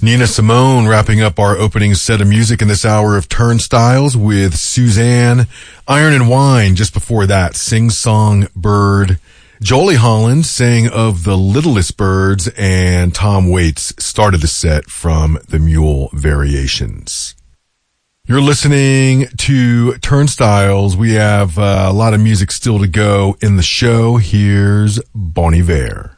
Nina Simone wrapping up our opening set of music in this hour of Turnstiles with Suzanne. Iron and Wine just before that, Sing Song Bird. Jolie Holland sang of the Littlest Birds, and Tom Waits started the set from the Mule Variations. You're listening to Turnstiles. We have a lot of music still to go in the show. Here's Bon Iver.